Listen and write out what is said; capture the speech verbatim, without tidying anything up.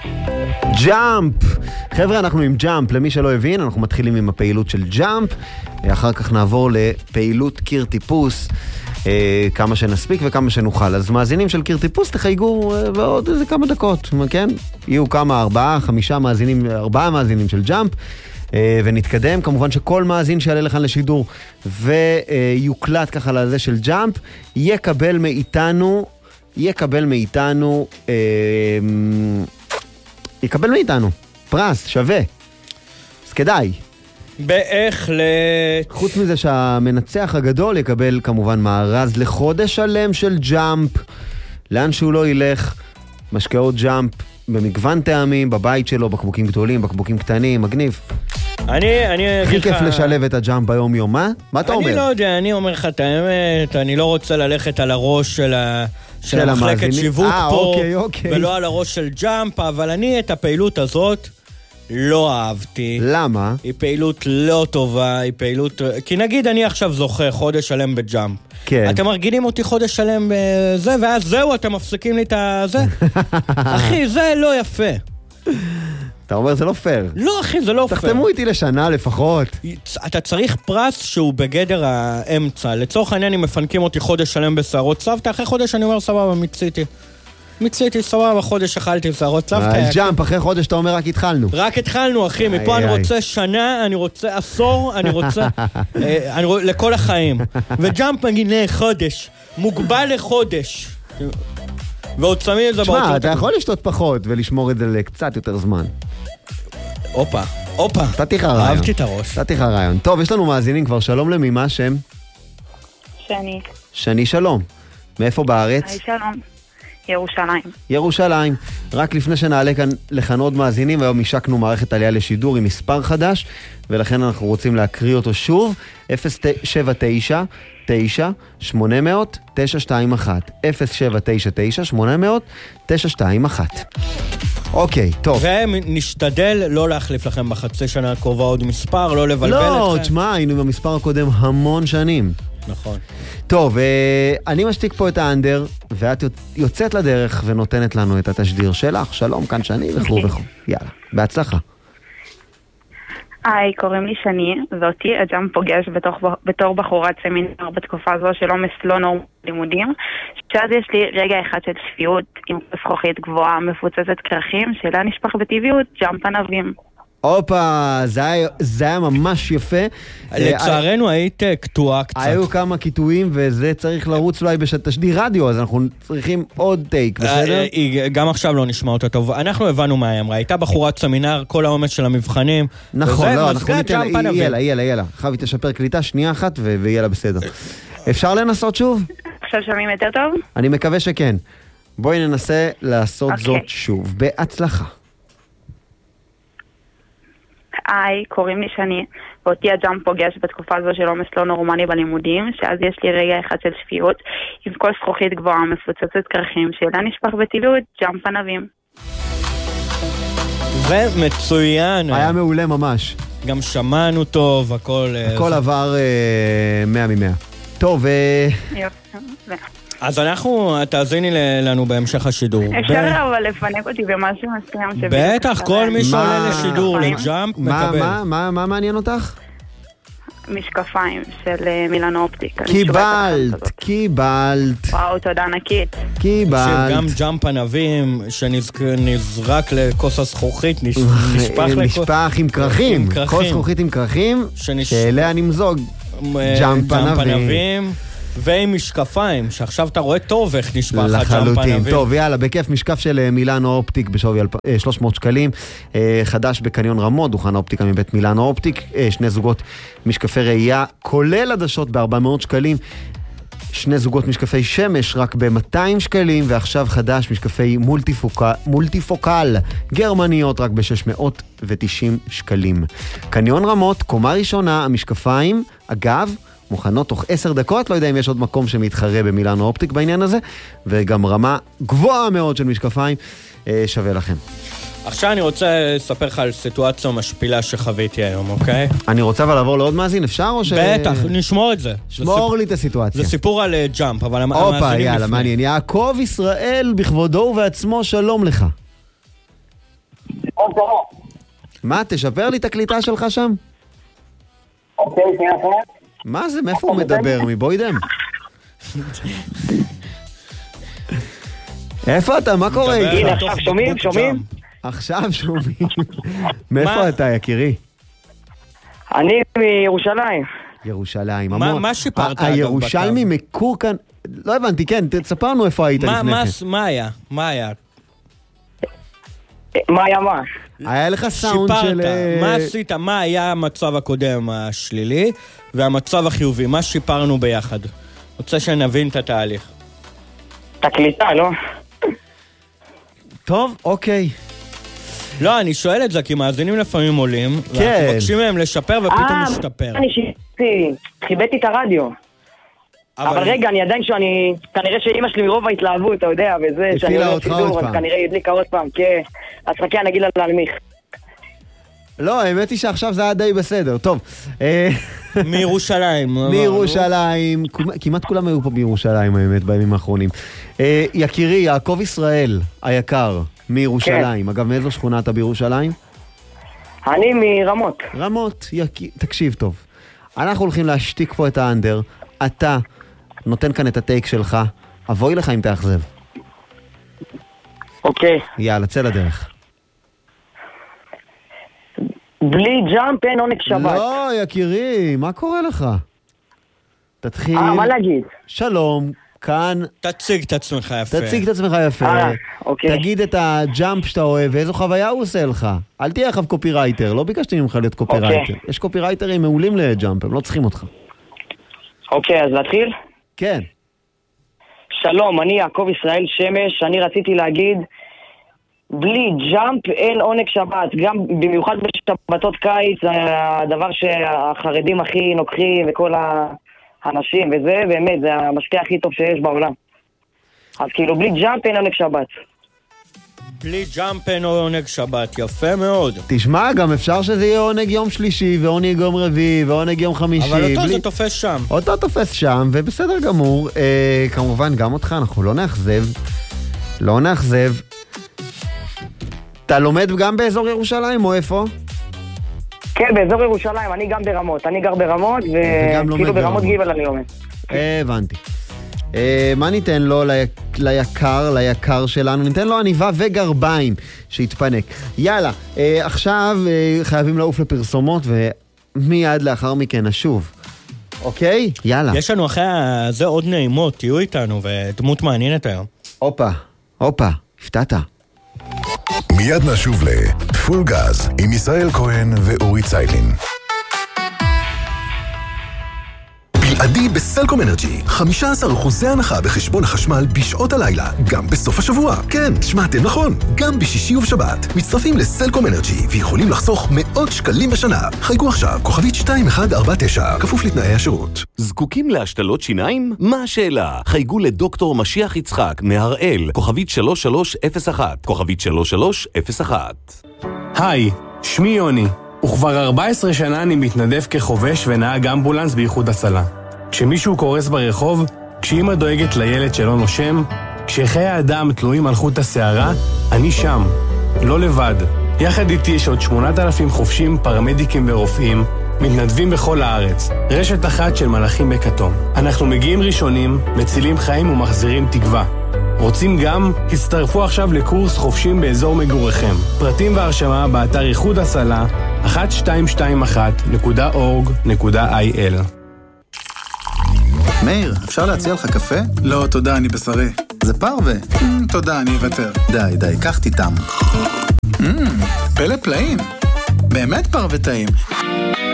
ג'אמפ. חבר'ה, אנחנו עם ג'אמפ. למי שלא הבין, אנחנו מתחילים עם הפעילות של ג'אמפ, אחר כך נעבור לפעילות קיר טיפוס, אה, כמה שנספיק וכמה שנוכל. אז מאזינים של קיר טיפוס תחייגו אה, בעוד איזה כמה דקות, כן? יהיו כמה, ארבעה, חמישה מאזינים, ארבעה מאזינים של ג'אמפ, אה, ונתקדם. כמובן שכל מאזין שיעלה לכאן לשידור ויוקלט ככה לזה של ג'אמפ, יקבל מאיתנו, יקבל מאיתנו, אה, יקבל מאיתנו פרס שווה. אז כדאי. בהחלט. חוץ מזה שהמנצח הגדול יקבל כמובן מארז לחודש שלם של ג'אמפ. לאן שהוא לא ילך, משקאות ג'אמפ במגוון טעמים, בבית שלו, בקבוקים גדולים, בקבוקים קטנים, מגניב. אני, אני הכי כיף לשלב את הג'אמפ ביום יום, מה? מה אתה אומר? אני לא יודע, אני אומר לך את האמת, אני לא רוצה ללכת על הראש של ה... של המחלקת שיווק פה, אוקיי, אוקיי. ולא על הראש של ג'אמפ, אבל אני את הפעילות הזאת לא אהבתי. למה? היא פעילות לא טובה, היא פעילות... כי נגיד אני עכשיו זוכה חודש שלם בג'אמפ. כן. אתם מרגילים אותי חודש שלם בזה, ואז זהו, אתם מפסיקים לי את זה. אחי, זה לא יפה. אתה אומר, זה לא פייר. לא, אחי, זה לא פייר. תחתמו איתי לשנה לפחות. אתה צריך פרס שהוא בגדר האמצע. לצורך העניין, אם מפנקים אותי חודש שלם בשערות צוותא, אחרי חודש אני אומר, סבבה, מיציתי. מיציתי, סבבה, חודש אכלתי בשערות צוותא. ג'אמפ, אחרי חודש אתה אומר, רק התחלנו. רק התחלנו, אחי. מפה אני רוצה שנה, אני רוצה עשור, אני רוצה... לכל החיים. וג'אמפ מגינה חודש. מוגבל לחודש. ועוד שמים את זה באותו... תשמע, אתה יכול לשתות פחות ולשמור את זה לקצת יותר זמן. אופה, אופה. נתתי לך רעיון. אהבתי את הראש. נתתי לך רעיון. טוב, יש לנו מאזינים כבר. שלום למי, מה השם? שני. שני, שלום. מאיפה בארץ? היי, שלום. ירושלים. ירושלים. רק לפני שנעלה כאן לכאן עוד מאזינים, היום השקנו מערכת עלייה לשידור עם מספר חדש, ולכן אנחנו רוצים להקריא אותו שוב. אפס שבע תשע תשע שמונה אפס אפס תשע שתיים אחת אפס שבע תשע תשע שמונה אפס אפס תשע שתיים אחת. אוקיי, טוב. ונשתדל לא להחליף לכם בחצי שנה הקרובה עוד מספר, לא לבלבל אתכם. לא, תשמע, היינו במספר הקודם המון שנים. נכון. טוב, אני משתיק פה את האנדר, ואת יוצאת לדרך ונותנת לנו את התשדיר שלך. שלום, כאן שני וכו' וכו'. יאללה, בהצלחה. היי, קוראים לי שני, ואותי הג'אמפ פוגש בתוך, בתור בחורת סמינר בתקופה הזו של עומס לא נורמלי לימודים, שאז יש לי רגע אחד של שפיות עם זכוכית גבוהה מפוצצת קרחים, שאלה נשפך בטבעיות, ג'אמפ ענבים. הופה, זה היה, זה היה ממש יפה. לצערנו היית קטועה קצת. היו כמה קיטועים, וזה צריך לרוץ אולי בתשדיר רדיו, אז אנחנו צריכים עוד טייק, בסדר? גם עכשיו לא נשמע אותה טוב. אנחנו הבנו מה היא אמרה. הייתה בחורת סמינר, כל העומס של המבחנים. נכון, לא, אנחנו ניתן, יאללה, יאללה, יאללה. חבי תשפר קליטה, שנייה אחת, ויאללה בסדר. אפשר לנסות שוב? עכשיו שומעים יותר טוב? אני מקווה שכן. בואי ננסה לעשות זאת שוב. בהצלחה. היי, קוראים לי שני, ואותי הג'אמפ פוגש בתקופה הזו של עומס לא נורמלי בלימודים, שאז יש לי רגע אחד של שפיות, עם כל זכוכית גבוהה מפוצצת קרחים, שאלה נשפך בטבעיות, ג'אמפ ענבים. ומצוין. היה מעולה ממש. גם שמענו טוב, הכל... הכל עבר מאה ממאה. טוב, יופי. אז אנחנו, תאזיני לנו בהמשך השידור. אפשר אבל לפנק אותי במשהו מסוים שבטח. בטח, כל מי שעולה לשידור לג'אמפ מקבל. מה מעניין אותך? משקפיים של מילאנו אופטיק. קיבלת, קיבלת. וואו, תודה ענקית. קיבלת. שגם ג'אמפ ענבים שנזרק לכוס הזכוכית, נשפך נשפך עם קרחים. כוס זכוכית עם קרחים, שאליה נמזוג ג'אמפ ענבים. ועם משקפיים, שעכשיו אתה רואה טוב איך נשפך הג'אמפ ענבים. טוב, יאללה, בכיף משקף של מילאנו אופטיק בשווי שלוש מאות שקלים, חדש בקניון רמות, דוכן האופטיקה מבית מילאנו אופטיק, שני זוגות משקפי ראייה, כולל עדשות ב-ארבע מאות שקלים, שני זוגות משקפי שמש רק ב-מאתיים שקלים, ועכשיו חדש משקפי מולטיפוקל, מולטיפוקל גרמניות רק ב-שש מאות ותשעים שקלים. קניון רמות, קומה ראשונה, המשקפיים, אגב, מוכנות תוך עשר דקות, לא יודע אם יש עוד מקום שמתחרה במילאנו אופטיק בעניין הזה, וגם רמה גבוהה מאוד של משקפיים, שווה לכם. עכשיו אני רוצה לספר לך על סיטואציה משפילה שחוויתי היום, אוקיי? אני רוצה אבל לעבור לעוד מאזין, אפשר או ש... בטח, נשמור את זה. שמור לי את הסיטואציה. זה סיפור על ג'אמפ, אבל המאזינים לפני. אופה, יאללה, מעניין. יעקב ישראל בכבודו ובעצמו, שלום לך. מה, תשפר לי את הקליטה שלך שם? אוקיי, שנייה אחת. מה זה, מאיפה הוא מדבר? מבוידם? איפה אתה? מה קורה? הנה, עכשיו שומעים? שומעים? עכשיו שומעים. מאיפה אתה, יקירי? אני מירושלים. ירושלים, מה- המון. מה שיפרת, ה- אגב, הירושלמי בקו? מקור כאן, לא הבנתי, כן, תספר לנו איפה היית מה- לפני מה- כן. מה היה? מה היה? מה היה מה? היה לך סאונד של... שיפרת, אה, מה עשית? מה היה המצב הקודם השלילי והמצב החיובי? מה שיפרנו ביחד? רוצה שנבין את התהליך. תקליטה, לא? טוב, אוקיי. לא, אני שואל את זה כי מאזינים לפעמים עולים, כן. ואנחנו מבקשים מהם לשפר ופתאום אה, משתפר. אני שיפרתי, חיבאתי את הרדיו. אבל רגע, אני עדיין שאני... כנראה שאמא שלי מרוב ההתלהבות, אתה יודע, וזה, שאני הפעילה רואה אותך שידור, עוד אז פעם. כנראה הדליקה עוד פעם, כן. אז חכה, אני אגיד לה להנמיך. לא, האמת היא שעכשיו זה היה די בסדר. טוב, אה, מירושלים. מירושלים, כמעט כולם היו פה בירושלים, האמת, בימים האחרונים. אה, יקירי, יעקב ישראל, היקר, מירושלים. אגב, מאיזו שכונה אתה בירושלים? אני מרמות. רמות, יקי... תקשיב טוב. אנחנו הולכים להשתיק פה את האנדר, אתה נותן כאן את הטייק שלך, אבוי לך אם תאכזב. אוקיי. יאללה, צא לדרך. בלי ג'אמפ אין עונג שבת. לא, יקירי, מה קורה לך? תתחיל... אה, מה להגיד? שלום, כאן, תציג את עצמך יפה. תציג את עצמך יפה. אה, אוקיי. תגיד את הג'אמפ שאתה אוהב, ואיזו חוויה הוא עושה לך. אל תהיה עכשיו קופירייטר, לא ביקשתי ממך להיות קופירייטר. אוקיי. יש קופירייטרים מעולים לג'אמפ, הם לא צריכים אותך. אוקיי, אז להתחיל? כן. שלום, אני יעקב ישראל שמש, אני רציתי להגיד, בלי ג'אמפ אין עונג שבת, גם במיוחד בשבתות קיץ, זה הדבר שהחרדים הכי נוקחים וכל האנשים וזה, באמת, זה המשקה הכי טוב שיש בעולם. אז כאילו, בלי ג'אמפ אין עונג שבת. בלי ג'אמפ אין עונג שבת, יפה מאוד. תשמע, גם אפשר שזה יהיה עונג יום שלישי, ועונג יום רביעי, ועונג יום חמישי. אבל אותו בלי... זה תופס שם. אותו תופס שם, ובסדר גמור. אה, כמובן, גם אותך, אנחנו לא נאכזב. לא נאכזב. אתה לומד גם באזור ירושלים, או איפה? כן, באזור ירושלים, אני גם ברמות. אני גר ברמות, וגם לומד וכאילו ברמות ברמות. גיבל אני לומד. אה, הבנתי. אה, מה ניתן לו ליק... ליקר, ליקר שלנו? ניתן לו עניבה וגרביים שהתפנק. יאללה, אה, עכשיו אה, חייבים לעוף לפרסומות, ומיד לאחר מכן נשוב. אוקיי? יאללה. יש לנו אחרי זה עוד נעימות, תהיו איתנו, ודמות מעניינת היום. הופה, הופה, הפתעת. מיד נשוב לפול גז עם ישראל כהן ואורי ציילין. בלעדי בסלקום אנרג'י, חמישה עשר אחוזי הנחה בחשבון החשמל בשעות הלילה, גם בסוף השבוע. כן, שמעתם נכון, גם בשישי ובשבת. מצטרפים לסלקום אנרג'י ויכולים לחסוך מאות שקלים בשנה. חייגו עכשיו, כוכבית שתיים אחת ארבע תשע, כפוף לתנאי השירות. זקוקים להשתלות שיניים? מה השאלה? חייגו לדוקטור משיח יצחק מהראל, כוכבית שלוש שלוש אפס אחת, כוכבית שלוש שלוש אפס אחת. היי, שמי יוני, וכבר ארבע עשרה שנה אני מתנדב כחובש ונהג אמבולנס באיחוד הצלה. כשמישהו קורס ברחוב, כשאמא דואגת לילד שלא נושם, כשחיי האדם תלויים על חוט השערה, אני שם, לא לבד. יחד איתי יש עוד שמונת אלפים חובשים, פרמדיקים ורופאים, מתנדבים בכל הארץ, רשת אחת של מלאכים בכתום. אנחנו מגיעים ראשונים, מצילים חיים ומחזירים תקווה. רוצים גם? הצטרפו עכשיו לקורס חובשים באזור מגוריכם. פרטים והרשמה באתר איחוד הצלה אחת שתיים שתיים אחת נקודה אורג נקודה איי אל. מאיר, אפשר להציע לך קפה? לא, תודה, אני בשרי. זה פרווה. תודה, אני אוותר. די, די, קח תיתם. פלא פלאים. באמת פרווה טעים.